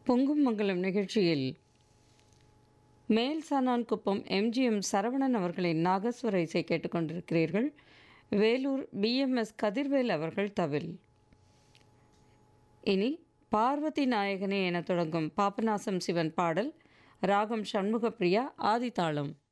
பொங்கும் மங்கலம் நிகழ்ச்சியில் மேல் சானான்குப்பம் எம்ஜிஎம் சரவணன் அவர்களின் நாகஸ்வர இசை கேட்டுக்கொண்டிருக்கிறீர்கள். வேலூர் பிஎம்எஸ் கதிர்வேல் அவர்கள் தவில். இனி பார்வதி நாயகனே என தொடங்கும் பாபநாசம் சிவன் பாடல். ராகம் சண்முகப்பிரியா, ஆதிதாளம்.